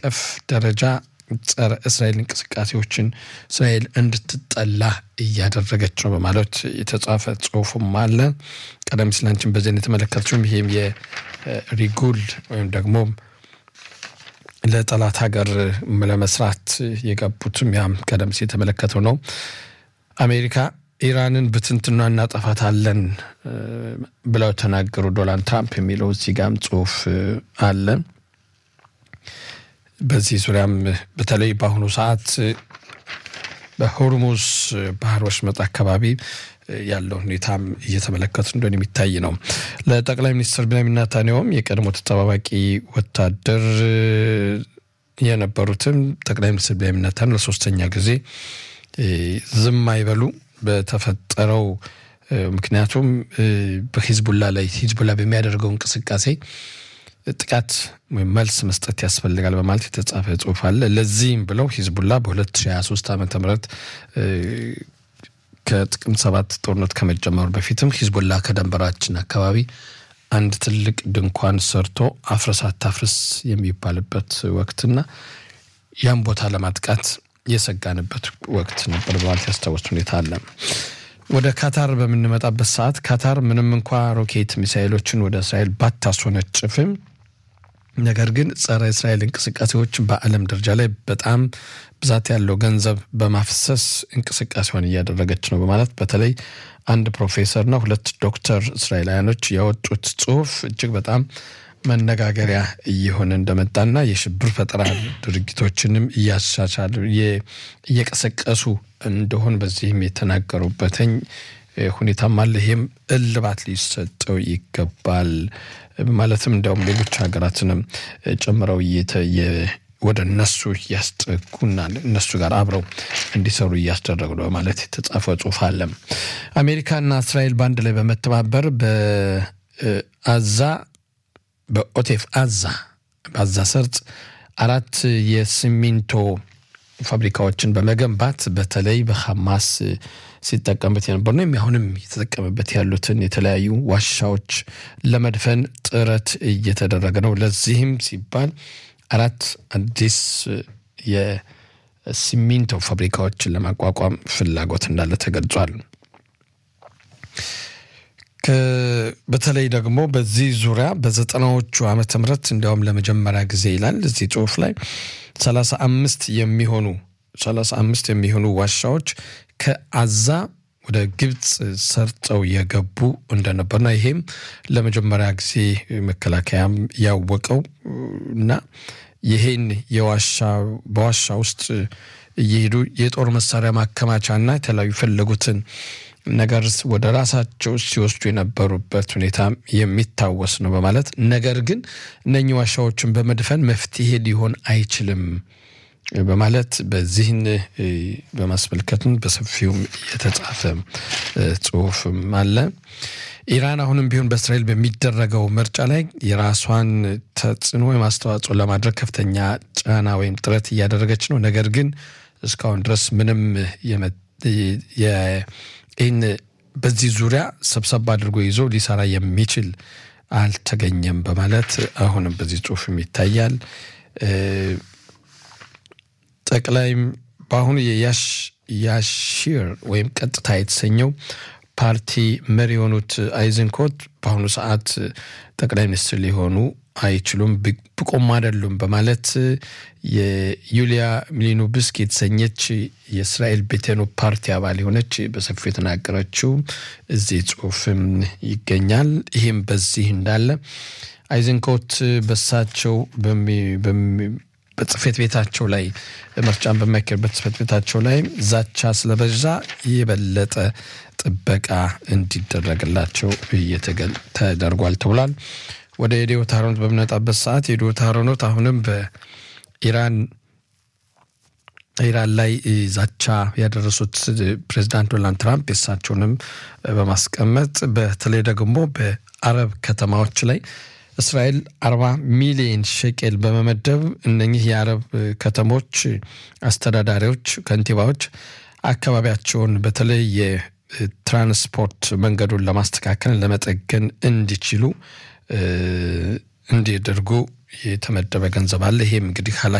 አቀፍ ደረጃ ጸረ እስራኤል እንቅስቃሴዎችን እስራኤል እንድትጠላ እያደረገች ነው በማለት የተጻፈ ጽሁፍም አለ። ቀደም ሲል አንቺም በዚህ የተመለከተችው ይሄም የሪጉል ወይም ደግሞ ለጠላት ሀገር ለመስራት የገቡትም ያም ቀደም ሲል የተመለከተው ነው። አሜሪካ ኢራንን በትንትና እናጠፋታለን ብለው ተናገሩ ዶናልድ ትራምፕ የሚለው እዚህ ጋርም ጽሁፍ አለ። በዚህ ዙሪያም በተለይ በአሁኑ ሰዓት በሆርሙዝ ባህር ወሽመጥ አካባቢ ያለው ሁኔታም እየተመለከቱ እንደሆነ የሚታይ ነው። ለጠቅላይ ሚኒስትር ቤንያሚን ኔታንያሁም የቀድሞ ተጠባባቂ ወታደር የነበሩትም ጠቅላይ ሚኒስትር ቤንያሚን ኔታንያሁ ለሶስተኛ ጊዜ ዝም አይበሉ በተፈጠረው ምክንያቱም በሂዝቡላ ላይ ሂዝቡላ በሚያደርገው እንቅስቃሴ ጥቃት መልስ መስጠት ያስፈልጋል በማለት የተጻፈ ጽሁፍ አለ። ለዚህም ብለው ሂዝቡላ በ2023 ዓመተ ምህረት ከጥቅምት 7 ጦርነት ከመጀመሩ በፊትም ሂዝቡላ ከደንበራችን አካባቢ አንድ ትልቅ ድንኳን ሰርቶ አፍርስ የሚባልበት ወቅትና ያን ቦታ ለማጥቃት የሰጋንበት ወቅት ነበር በማለት ያስታወሱ ሁኔታ አለ። ወደ ካታር በመንመጣበት ሰዓት ካታር ምንም እንኳን ሮኬት ሚሳኤሎችን ወደ እስራኤል ባታስወነጭፍም ነገር ግን ጸረ እስራኤል እንቅስቃሴዎች በአለም ደረጃ ላይ በጣም ብዛት ያለው ገንዘብ በማፍሰስ እንቅስቃሴውን እያደረገች ነው በማለት በተለይ አንድ ፕሮፌሰርና ሁለት ዶክተር እስራኤላውያኖች ያወጡት ጽሁፍ እጅግ በጣም መነጋገሪያ እየሆነ እንደመጣና የሽብር ፈጠራ ድርጊቶችንም እያሻሻሉ እየቀሰቀሱ እንደሆነ በዚህም የተናገሩበትኝ ሁኔታም አለ። ይሄም እልባት ሊሰጠው ይገባል ማለትም እንደውም ሌሎች ሀገራትንም ጨምረው ወደ እነሱ ያስጠጉና እነሱ ጋር አብረው እንዲሰሩ ያስደረጉ ነው ማለት የተጻፈ ጽሁፍ አለ። አሜሪካና እስራኤል ባንድ ላይ በመተባበር በአዛ በኦቴፍ አዛ ሰርጥ 4 የሲሚንቶ ፋብሪካዎችን በመገንባት በተለይ በሐማስ ሲጠቀምበት የነበሩ ነው የሚያሁንም የተጠቀመበት ያሉትን የተለያዩ ዋሻዎች ለመድፈን ጥረት እየተደረገ ነው። ለዚህም ሲባል 4 አዲስ የሲሚንቶ ፋብሪካዎችን ለማቋቋም ፍላጎት እንዳለ ተገልጿል። በተለይ ደግሞ በዚህ ዙሪያ በ90ዎቹ ዓመተ ምህረት እንዲያውም ለመጀመሪያ ጊዜ ይላል እዚህ ጽሁፍ ላይ 35 የሚሆኑ ዋሻዎች ከአዛ ወደ ግብጽ ሰርጠው የገቡ እንደነበርና ይሄም ለመጀመሪያ ጊዜ መከላከያም ያወቀው እና ይሄን በዋሻ ውስጥ እየሄዱ የጦር መሳሪያ ማከማቻና የተለያዩ ፈለጉትን ነገር ወደ ራሳቸው ሲወስዱ የነበሩበት ሁኔታ የሚታወስ ነው በማለት ነገር ግን እነኚህ ዋሻዎችን በመድፈን መፍትሄ ሊሆን አይችልም በማለት በዚህን በማስመልከቱን በሰፊው የተጻፈ ጽሁፍም አለ። ኢራን አሁንም ቢሆን በእስራኤል በሚደረገው ምርጫ ላይ የራሷን ተጽዕኖ የማስተዋጽኦ ለማድረግ ከፍተኛ ጫና ወይም ጥረት እያደረገች ነው። ነገር ግን እስካሁን ድረስ ምንም በዚህ ዙሪያ ሰብሰብ አድርጎ ይዞ ሊሰራ የሚችል አልተገኘም በማለት አሁንም በዚህ ጽሁፍም ይታያል። ጠቅላይም በአሁኑ የያሺር ወይም ቀጥታ የተሰኘው ፓርቲ መሪ የሆኑት አይዘንኮት በአሁኑ ሰዓት ጠቅላይ ሚኒስትር ሊሆኑ አይችሉም ብቁም አይደሉም በማለት የዩሊያ ሚሊኖቭስኪ የተሰኘች የእስራኤል ቤቴኖ ፓርቲ አባል የሆነች በሰፊው የተናገረችው እዚህ ጽሁፍም ይገኛል። ይሄም በዚህ እንዳለ አይዘንኮት በሳቸው በጽፈት ቤታቸው ላይ ምርጫን በማይከርበት ጽፈት ቤታቸው ላይ ዛቻ ስለበዛ የበለጠ ጥበቃ እንዲደረግላቸው ተደርጓል ተብሏል። ወደ የዲዮት አሮኖት በመጣበት ሰዓት የዲዮት አሮኖት አሁንም በኢራን ላይ ዛቻ ያደረሱት ፕሬዝዳንት ዶናልድ ትራምፕ የሳቸውንም በማስቀመጥ በተለይ ደግሞ በአረብ ከተማዎች ላይ እስራኤል 40 ሚሊዮን ሸቄል በመመደብ እነኚህ የአረብ ከተሞች አስተዳዳሪዎች ከንቲባዎች አካባቢያቸውን በተለይ የትራንስፖርት መንገዱን ለማስተካከል ለመጠገን እንዲችሉ እንዲደርጉ የተመደበ ገንዘብ አለ። ይሄም እንግዲህ